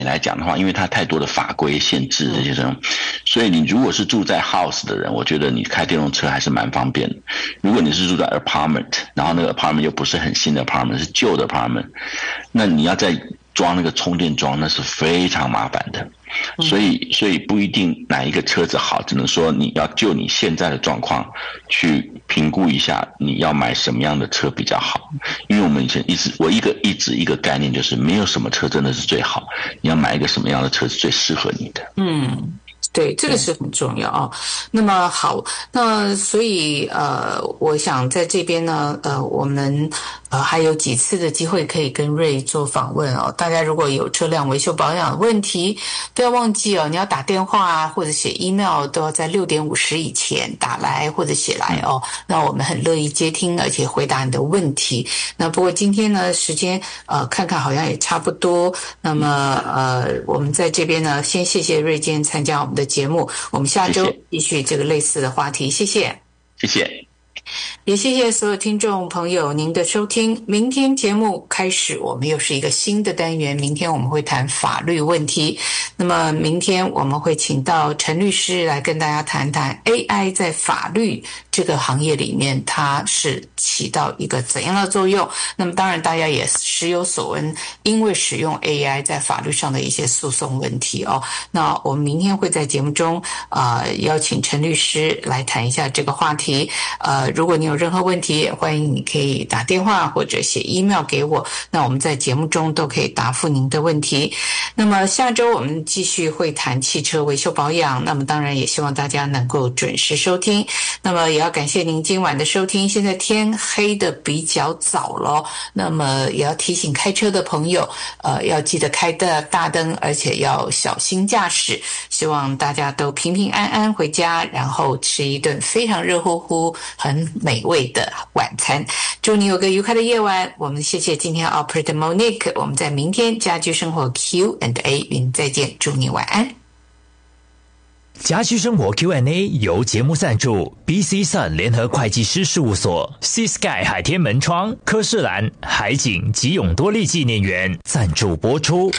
来讲的话，因为它太多的法规限制这些东西，所以你如果是住在 house 的人，我觉得你开电动车还是蛮方便的。如果你是住在 apartment， 然后那个 apartment 又不是很新的 apartment， 是旧的 apartment， 那你要再装那个充电桩，那是非常麻烦的。所以不一定哪一个车子好，只能说你要就你现在的状况去评估一下你要买什么样的车比较好。因为我们以前我一个概念就是没有什么车真的是最好，你要买一个什么样的车是最适合你的。 对，这个是很重要哦。那么好，那所以我想在这边呢，我们还有几次的机会可以跟Ray做访问哦。大家如果有车辆维修保养的问题，不要忘记哦，你要打电话啊，或者写 email 都要在6点50以前打来或者写来哦。那我们很乐意接听，而且回答你的问题。那不过今天呢，时间看看好像也差不多。那么我们在这边呢，先谢谢Ray今天参加我们的节目，我们下周继续这个类似的话题，谢谢。 谢谢。 也谢谢所有听众朋友您的收听。明天节目开始，我们又是一个新的单元，明天我们会谈法律问题。那么明天我们会请到陈律师来跟大家谈谈 AI 在法律这个行业里面它是起到一个怎样的作用。那么当然大家也时有所闻，因为使用 AI 在法律上的一些诉讼问题哦。那我们明天会在节目中邀请陈律师来谈一下这个话题。如果你有任何问题，欢迎你可以打电话或者写 email 给我，那我们在节目中都可以答复您的问题。那么下周我们继续会谈汽车维修保养，那么当然也希望大家能够准时收听。那么也要感谢您今晚的收听，现在天黑的比较早了，那么也要提醒开车的朋友要记得开的大灯，而且要小心驾驶。希望大家都平平安安回家，然后吃一顿非常热乎乎很美味的晚餐。祝你有个愉快的夜晚。我们谢谢今天 Operator Monique， 我们在明天家居生活 Q&A 与你再见，祝你晚安。 家居生活 Q&A 由节目赞助 BC Sun 联合会计师事务所 Sea Sky 海天门窗科士兰海景及永多利纪念园赞助播出。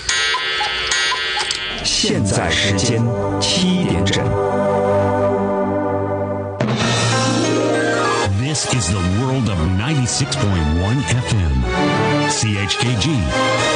现在时间7点整。 This is the world of 96.1 FM. CHKG.